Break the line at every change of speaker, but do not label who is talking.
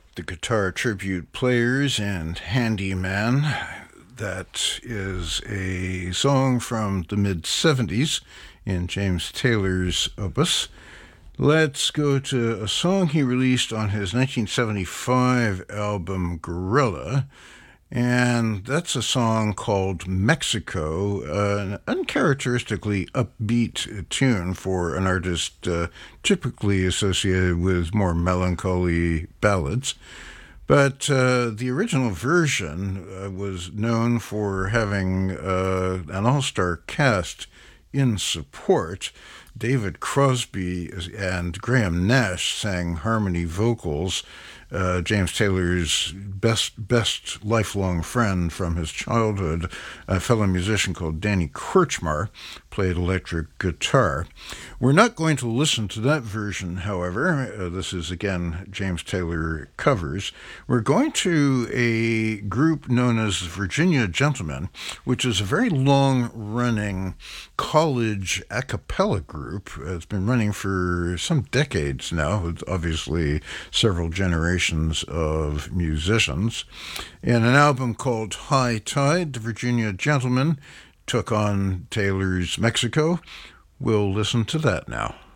The Guitar Tribute Players and Handyman. That is a song from the mid-70s in James Taylor's opus. Let's go to a song he released on his 1975 album Gorilla, and that's a song called Mexico, an uncharacteristically upbeat tune for an artist typically associated with more melancholy ballads. But the original version was known for having an all-star cast in support. David Crosby and Graham Nash sang harmony vocals. James Taylor's best lifelong friend from his childhood, a fellow musician called Danny Kortchmar, played electric guitar. We're not going to listen to that version, however. This is, again, James Taylor covers. We're going to a group known as Virginia Gentlemen, which is a very long-running college a cappella group. It's been running for some decades now, with obviously several generations of musicians. In an album called High Tide, the Virginia Gentlemen took on Taylor's Mexico. We'll listen to that now.